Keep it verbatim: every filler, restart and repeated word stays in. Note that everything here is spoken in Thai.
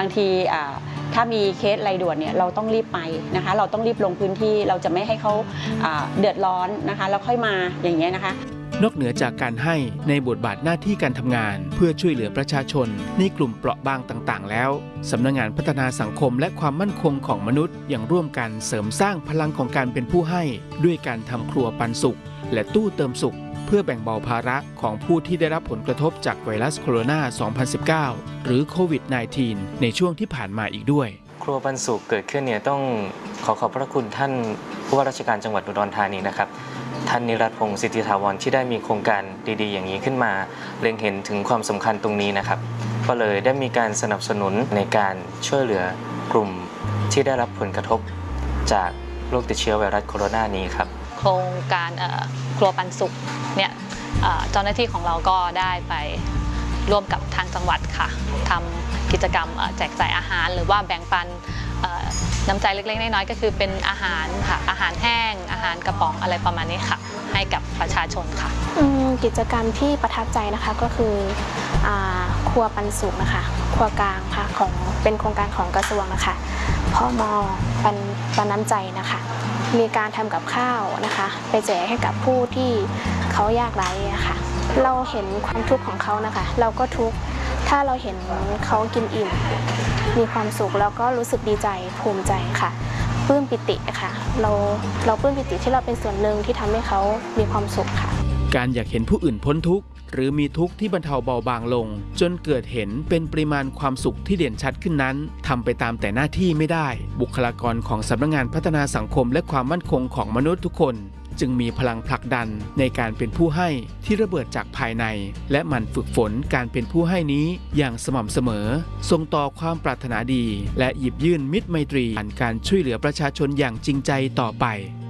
างทีถ้ามีเคสอะไรด่วนเนี่ยเราต้องรีบไปนะคะเราต้องรีบลงพื้นที่เราจะไม่ให้เขาเดือดร้อนนะคะแล้วค่อยมาอย่างเงี้ยนะคะนอกเหนือจากการให้ในบทบาทหน้าที่การทำงานเพื่อช่วยเหลือประชาชนในกลุ่มเปราะบางต่างๆแล้วสำนักงานพัฒนาสังคมและความมั่นคงของมนุษย์ยังร่วมกันเสริมสร้างพลังของการเป็นผู้ให้ด้วยการทำครัวปันสุขและตู้เติมสุขเพื่อแบ่งเบาภาระของผู้ที่ได้รับผลกระทบจากไวรัสโคโรนา สองพันสิบเก้า หรือโควิด สิบเก้า ในช่วงที่ผ่านมาอีกด้วยครัวปันสุขเกิดขึ้นเนี่ยต้องขอขอบพระคุณท่านผู้ว่าราชการจังหวัดอุดรธานีนะครับท่านนิรัตน์พงศ์สิทธิถาวรที่ได้มีโครงการดีๆอย่างนี้ขึ้นมาเล็งเห็นถึงความสำคัญตรงนี้นะครับก็เลยได้มีการสนับสนุนในการช่วยเหลือกลุ่มที่ได้รับผลกระทบจากโรคติดเชื้อไวรัสโคโรนานี้ครับโครงการครัวปันสุขเนี่ยเจ้าหน้าที่ของเราก็ได้ไปร่วมกับทางจังหวัดค่ะทำกิจกรรมแจกจ่ายอาหารหรือว่าแบ่งปันน้ำใจเล็กๆน้อยๆก็คือเป็นอาหารค่ะอาหารแห้งอาหารกระป๋องอะไรประมาณนี้ค่ะให้กับประชาชนค่ะกิจกรรมที่ประทับใจนะคะก็คือครัวปันสุขนะคะครัวกลางค่ะของเป็นโครงการของกระทรวงนะคะพม.ปันปันน้ำใจนะคะมีการทำกับข้าวนะคะไปแจกให้กับผู้ที่เขายากไร้ค่ะเราเห็นความทุกข์ของเขานะคะเราก็ทุกข์ถ้าเราเห็นเขากินอิ่มมีความสุขแล้วก็รู้สึกดีใจภูมิใจค่ะปลื้มปิติค่ะเราเราปลื้มปิติที่เราเป็นส่วนหนึ่งที่ทำให้เขามีความสุขค่ะการอยากเห็นผู้อื่นพ้นทุกข์หรือมีทุกข์ที่บรรเทาเบาบางลงจนเกิดเห็นเป็นปริมาณความสุขที่เด่นชัดขึ้นนั้นทำไปตามแต่หน้าที่ไม่ได้บุคลากรของสำนักงานพัฒนาสังคมและความมั่นคงของมนุษย์ทุกคนจึงมีพลังผลักดันในการเป็นผู้ให้ที่ระเบิดจากภายในและหมั่นฝึกฝนการเป็นผู้ให้นี้อย่างสม่ำเสมอส่งต่อความปรารถนาดีและหยิบยื่นมิตรไมตรีผ่านการช่วยเหลือประชาชนอย่างจริงใจต่อไป